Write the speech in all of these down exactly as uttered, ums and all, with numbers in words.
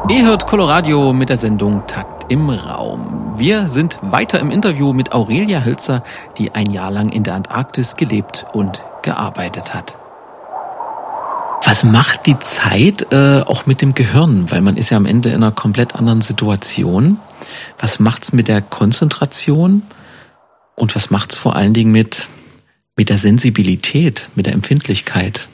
Ihr hört Coloradio mit der Sendung Takt im Raum. Wir sind weiter im Interview mit Aurelia Hölzer, die ein Jahr lang in der Antarktis gelebt und gearbeitet hat. Was macht die Zeit äh, auch mit dem Gehirn? Weil man ist ja am Ende in einer komplett anderen Situation. Was macht's mit der Konzentration? Und was macht's vor allen Dingen mit, mit der Sensibilität, mit der Empfindlichkeit?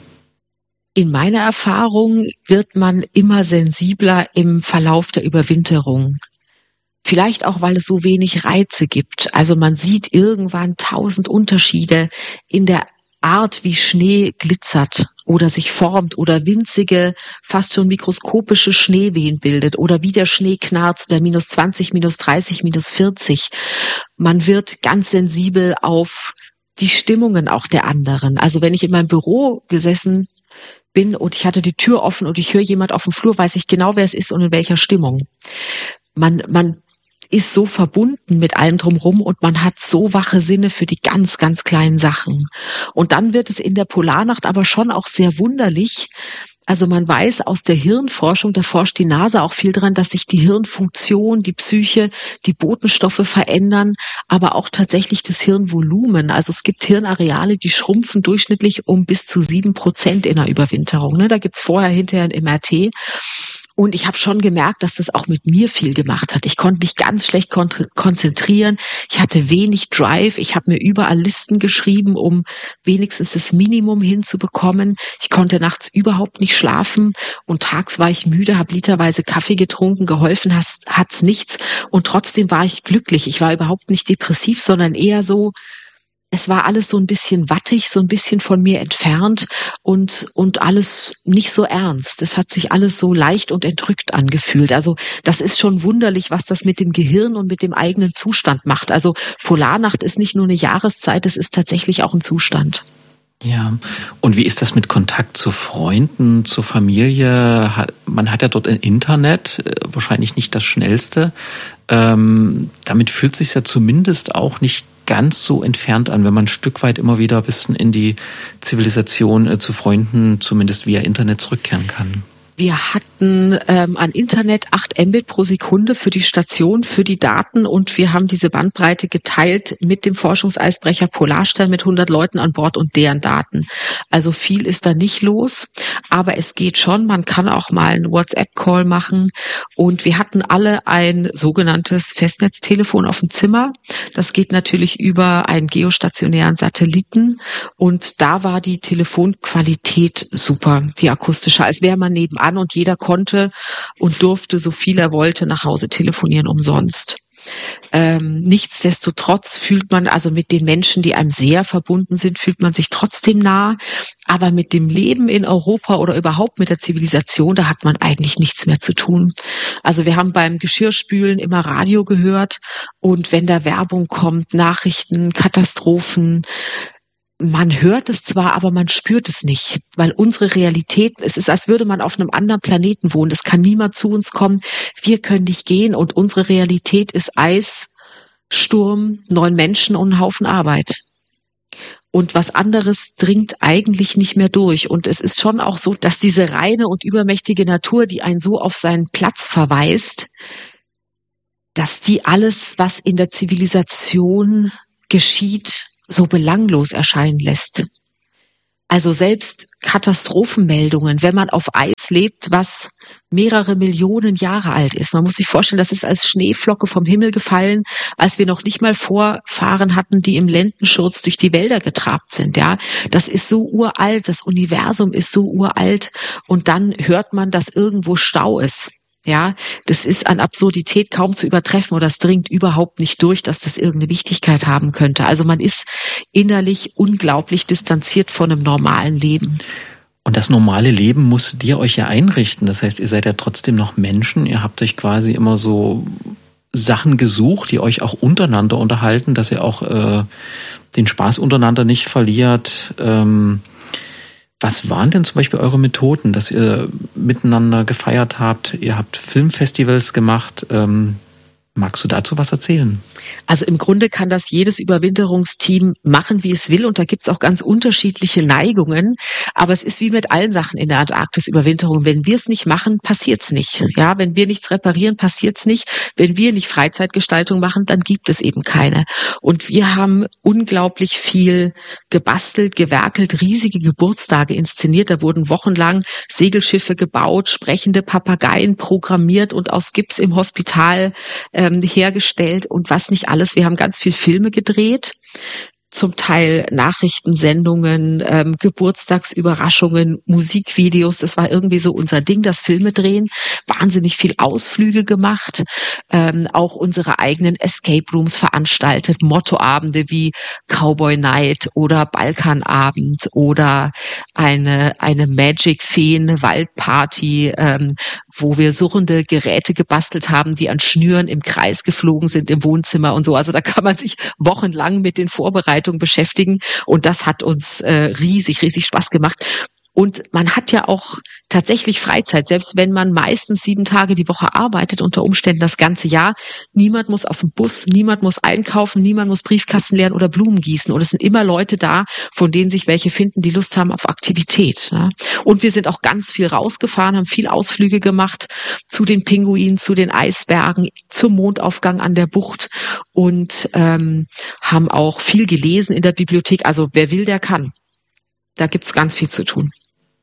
In meiner Erfahrung wird man immer sensibler im Verlauf der Überwinterung. Vielleicht auch, weil es so wenig Reize gibt. Also man sieht irgendwann tausend Unterschiede in der Art, wie Schnee glitzert oder sich formt oder winzige, fast schon mikroskopische Schneewehen bildet oder wie der Schnee knarzt bei minus zwanzig, minus dreißig, minus vierzig. Man wird ganz sensibel auf die Stimmungen auch der anderen. Also wenn ich in meinem Büro gesessen bin und ich hatte die Tür offen und ich höre jemand auf dem Flur, weiß ich genau, wer es ist und in welcher Stimmung. Man, man ist so verbunden mit allem drumherum und man hat so wache Sinne für die ganz, ganz kleinen Sachen. Und dann wird es in der Polarnacht aber schon auch sehr wunderlich. Also man weiß aus der Hirnforschung, da forscht die NASA auch viel dran, dass sich die Hirnfunktion, die Psyche, die Botenstoffe verändern, aber auch tatsächlich das Hirnvolumen. Also es gibt Hirnareale, die schrumpfen durchschnittlich um bis zu sieben Prozent in der Überwinterung. Da gibt's vorher, hinterher ein M R T. Und ich habe schon gemerkt, dass das auch mit mir viel gemacht hat. Ich konnte mich ganz schlecht kon- konzentrieren. Ich hatte wenig Drive. Ich habe mir überall Listen geschrieben, um wenigstens das Minimum hinzubekommen. Ich konnte nachts überhaupt nicht schlafen und tags war ich müde, habe literweise Kaffee getrunken, geholfen hat's, hat's nichts. Und trotzdem war ich glücklich. Ich war überhaupt nicht depressiv, sondern eher so, es war alles so ein bisschen wattig, so ein bisschen von mir entfernt und und alles nicht so ernst. Es hat sich alles so leicht und entrückt angefühlt. Also das ist schon wunderlich, was das mit dem Gehirn und mit dem eigenen Zustand macht. Also Polarnacht ist nicht nur eine Jahreszeit, es ist tatsächlich auch ein Zustand. Ja, und wie ist das mit Kontakt zu Freunden, zur Familie? Man hat ja dort ein Internet, wahrscheinlich nicht das schnellste. Ähm, damit fühlt es sich ja zumindest auch nicht ganz so entfernt an, wenn man ein Stück weit immer wieder ein bisschen in die Zivilisation äh, zu Freunden, zumindest via Internet, zurückkehren kann. Wir hatten ähm, an Internet acht Mbit pro Sekunde für die Station, für die Daten und wir haben diese Bandbreite geteilt mit dem Forschungseisbrecher Polarstern mit hundert Leuten an Bord und deren Daten. Also viel ist da nicht los, aber es geht schon. Man kann auch mal einen WhatsApp-Call machen und wir hatten alle ein sogenanntes Festnetztelefon auf dem Zimmer. Das geht natürlich über einen geostationären Satelliten und da war die Telefonqualität super, die akustische, als wäre man nebenan und jeder konnte und durfte, so viel er wollte, nach Hause telefonieren umsonst. Ähm, nichtsdestotrotz fühlt man, also mit den Menschen, die einem sehr verbunden sind, fühlt man sich trotzdem nah, aber mit dem Leben in Europa oder überhaupt mit der Zivilisation, da hat man eigentlich nichts mehr zu tun. Also wir haben beim Geschirrspülen immer Radio gehört und wenn da Werbung kommt, Nachrichten, Katastrophen, man hört es zwar, aber man spürt es nicht, weil unsere Realität, es ist, als würde man auf einem anderen Planeten wohnen. Es kann niemand zu uns kommen, wir können nicht gehen und unsere Realität ist Eis, Sturm, neun Menschen und ein Haufen Arbeit. Und was anderes dringt eigentlich nicht mehr durch. Und es ist schon auch so, dass diese reine und übermächtige Natur, die einen so auf seinen Platz verweist, dass die alles, was in der Zivilisation geschieht, so belanglos erscheinen lässt. Also selbst Katastrophenmeldungen, wenn man auf Eis lebt, was mehrere Millionen Jahre alt ist. Man muss sich vorstellen, das ist als Schneeflocke vom Himmel gefallen, als wir noch nicht mal Vorfahren hatten, die im Lendenschurz durch die Wälder getrabt sind. Ja, das ist so uralt, das Universum ist so uralt und dann hört man, dass irgendwo Stau ist. Ja, das ist an Absurdität kaum zu übertreffen oder es dringt überhaupt nicht durch, dass das irgendeine Wichtigkeit haben könnte. Also man ist innerlich unglaublich distanziert von einem normalen Leben. Und das normale Leben musstet ihr euch ja einrichten. Das heißt, ihr seid ja trotzdem noch Menschen. Ihr habt euch quasi immer so Sachen gesucht, die euch auch untereinander unterhalten, dass ihr auch äh, den Spaß untereinander nicht verliert. Ähm, Was waren denn zum Beispiel eure Methoden, dass ihr miteinander gefeiert habt? Ihr habt Filmfestivals gemacht. Ähm, Magst du dazu was erzählen? Also im Grunde kann das jedes Überwinterungsteam machen, wie es will. Und da gibt's auch ganz unterschiedliche Neigungen. Aber es ist wie mit allen Sachen in der Antarktis-Überwinterung. Wenn wir es nicht machen, passiert's nicht. Ja, wenn wir nichts reparieren, passiert's nicht. Wenn wir nicht Freizeitgestaltung machen, dann gibt es eben keine. Und wir haben unglaublich viel gebastelt, gewerkelt, riesige Geburtstage inszeniert. Da wurden wochenlang Segelschiffe gebaut, sprechende Papageien programmiert und aus Gips im Hospital ähm, hergestellt und was nicht alles. Wir haben ganz viel Filme gedreht, zum Teil Nachrichtensendungen, ähm, Geburtstagsüberraschungen, Musikvideos. Das war irgendwie so unser Ding, das Filme drehen. Wahnsinnig viel Ausflüge gemacht, ähm, auch unsere eigenen Escape Rooms veranstaltet, Mottoabende wie Cowboy Night oder Balkanabend oder eine eine Magic Feen Waldparty, ähm, wo wir surrende Geräte gebastelt haben, die an Schnüren im Kreis geflogen sind im Wohnzimmer und so. Also da kann man sich wochenlang mit den Vorbereitungen beschäftigen und das hat uns äh, riesig, riesig Spaß gemacht. Und man hat ja auch tatsächlich Freizeit, selbst wenn man meistens sieben Tage die Woche arbeitet, unter Umständen das ganze Jahr. Niemand muss auf den Bus, niemand muss einkaufen, niemand muss Briefkasten leeren oder Blumen gießen. Und es sind immer Leute da, von denen sich welche finden, die Lust haben auf Aktivität. Ne? Und wir sind auch ganz viel rausgefahren, haben viel Ausflüge gemacht zu den Pinguinen, zu den Eisbergen, zum Mondaufgang an der Bucht und ähm, haben auch viel gelesen in der Bibliothek. Also wer will, der kann. Da gibt's ganz viel zu tun.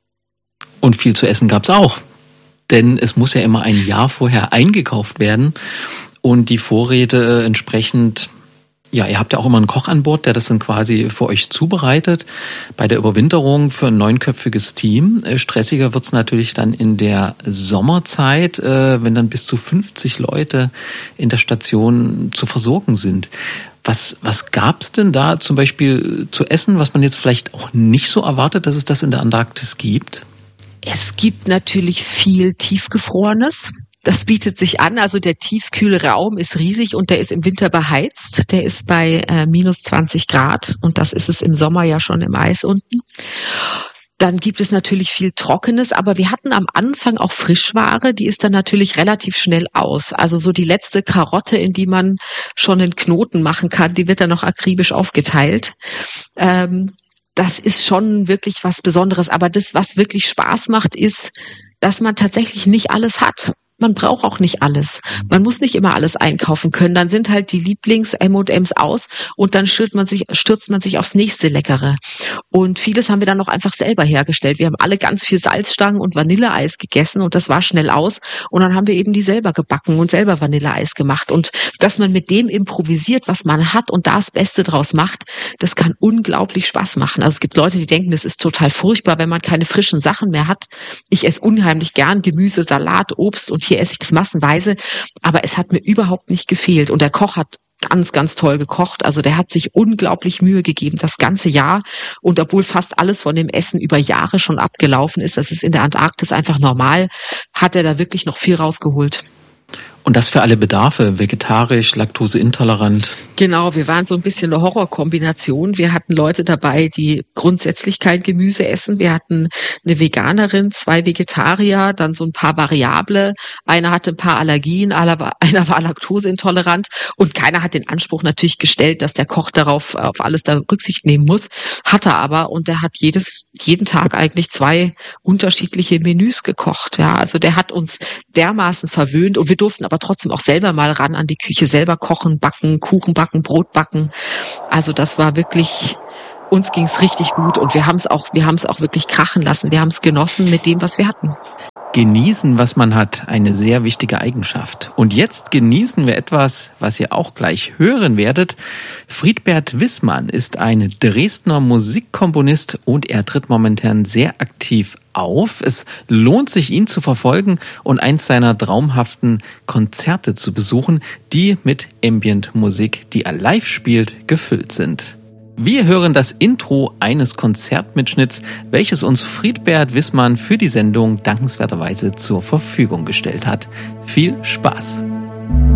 Und viel zu essen gab's auch. Denn es muss ja immer ein Jahr vorher eingekauft werden und die Vorräte entsprechend, ja, ihr habt ja auch immer einen Koch an Bord, der das dann quasi für euch zubereitet. Bei der Überwinterung für ein neunköpfiges Team. Stressiger wird's natürlich dann in der Sommerzeit, wenn dann bis zu fünfzig Leute in der Station zu versorgen sind. Was, was gab's denn da zum Beispiel zu essen, was man jetzt vielleicht auch nicht so erwartet, dass es das in der Antarktis gibt? Es gibt natürlich viel Tiefgefrorenes. Das bietet sich an. Also der tiefkühle Raum ist riesig und der ist im Winter beheizt. Der ist bei äh, minus zwanzig Grad und das ist es im Sommer ja schon im Eis unten. Dann gibt es natürlich viel Trockenes, aber wir hatten am Anfang auch Frischware, die ist dann natürlich relativ schnell aus. Also so die letzte Karotte, in die man schon einen Knoten machen kann, die wird dann noch akribisch aufgeteilt. Ähm, das ist schon wirklich was Besonderes. Aber das, was wirklich Spaß macht, ist, dass man tatsächlich nicht alles hat. Man braucht auch nicht alles. Man muss nicht immer alles einkaufen können. Dann sind halt die Lieblings-M und M's aus und dann stürzt man sich, stürzt man sich aufs nächste Leckere. Und vieles haben wir dann auch einfach selber hergestellt. Wir haben alle ganz viel Salzstangen und Vanilleeis gegessen und das war schnell aus. Und dann haben wir eben die selber gebacken und selber Vanilleeis gemacht. Und dass man mit dem improvisiert, was man hat und da das Beste draus macht, das kann unglaublich Spaß machen. Also es gibt Leute, die denken, das ist total furchtbar, wenn man keine frischen Sachen mehr hat. Ich esse unheimlich gern Gemüse, Salat, Obst und hier esse ich das massenweise, aber es hat mir überhaupt nicht gefehlt. Und der Koch hat ganz, ganz toll gekocht. Also der hat sich unglaublich Mühe gegeben, das ganze Jahr. Und obwohl fast alles von dem Essen über Jahre schon abgelaufen ist, das ist in der Antarktis einfach normal, hat er da wirklich noch viel rausgeholt. Und das für alle Bedarfe, vegetarisch, laktoseintolerant? Genau, wir waren so ein bisschen eine Horrorkombination. Wir hatten Leute dabei, die grundsätzlich kein Gemüse essen. Wir hatten eine Veganerin, zwei Vegetarier, dann so ein paar Variable. Einer hatte ein paar Allergien, einer war laktoseintolerant und keiner hat den Anspruch natürlich gestellt, dass der Koch darauf auf alles da Rücksicht nehmen muss. Hat er aber und der hat jedes jeden Tag eigentlich zwei unterschiedliche Menüs gekocht. Ja, also der hat uns dermaßen verwöhnt und wir durften aber trotzdem auch selber mal ran an die Küche, selber kochen, backen, Kuchen backen, Brot backen. Also das war wirklich, uns ging's richtig gut und wir haben es auch, wir haben es auch wirklich krachen lassen. Wir haben es genossen mit dem, was wir hatten. Genießen, was man hat, eine sehr wichtige Eigenschaft. Und jetzt genießen wir etwas, was ihr auch gleich hören werdet. Friedbert Wissmann ist ein Dresdner Musikkomponist und er tritt momentan sehr aktiv auf. Es lohnt sich, ihn zu verfolgen und eins seiner traumhaften Konzerte zu besuchen, die mit Ambient-Musik, die er live spielt, gefüllt sind. Wir hören das Intro eines Konzertmitschnitts, welches uns Friedbert Wissmann für die Sendung dankenswerterweise zur Verfügung gestellt hat. Viel Spaß!